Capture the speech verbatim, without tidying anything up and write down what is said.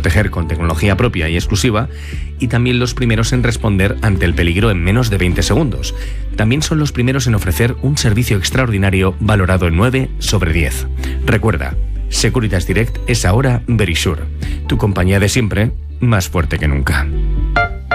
proteger con tecnología propia y exclusiva, y también los primeros en responder ante el peligro en menos de veinte segundos. También son los primeros en ofrecer un servicio extraordinario valorado en nueve sobre diez. Recuerda, Securitas Direct es ahora Verisure, tu compañía de siempre, más fuerte que nunca.